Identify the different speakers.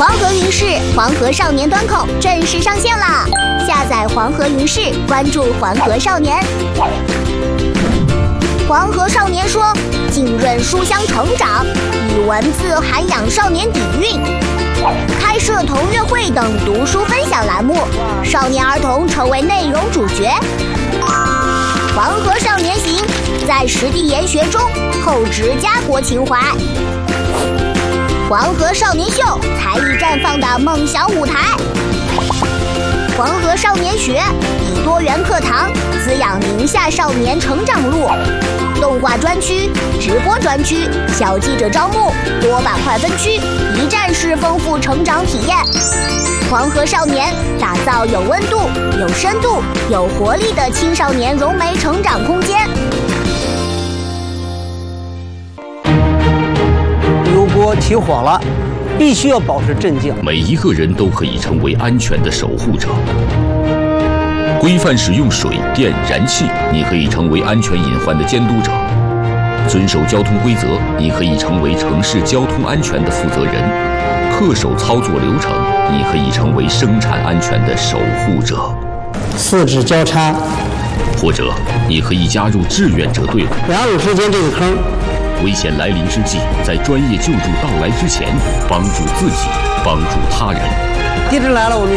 Speaker 1: 黄河云视黄河少年端口正式上线啦！下载黄河云视，关注黄河少年。黄河少年说，浸润书香成长，以文字涵养少年底蕴，开设同乐会等读书分享栏目，少年儿童成为内容主角。黄河少年行，在实地研学中厚植家国情怀。黄河少年秀，才艺绽放的梦想舞台。黄河少年学，以多元课堂滋养宁夏少年成长路。动画专区、直播专区、小记者招募、多板块分区，一站式丰富成长体验。黄河少年打造有温度、有深度、有活力的青少年融媒成长空间。
Speaker 2: 油锅起火了，必须要保持镇静。
Speaker 3: 每一个人都可以成为安全的守护者。规范使用水电燃气，你可以成为安全隐患的监督者；遵守交通规则，你可以成为城市交通安全的负责人；恪守操作流程，你可以成为生产安全的守护者。
Speaker 2: 四肢交叉，
Speaker 3: 或者你可以加入志愿者队伍。
Speaker 2: 两乳之间这个坑，
Speaker 3: 危险来临之际，在专业救助到来之前，帮助自己，帮助他人。
Speaker 2: 地震来了，我们